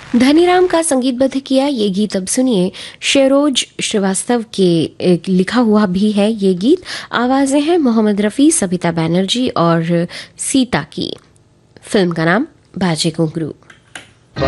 धनीराम का संगीतबद्ध किया ये गीत। अब सुनिए, शेरोज श्रीवास्तव के लिखा हुआ भी है ये गीत। आवाजें हैं मोहम्मद रफ़ी, सबिता बैनर्जी और सीता की। फिल्म का नाम बाजे घुंघरू।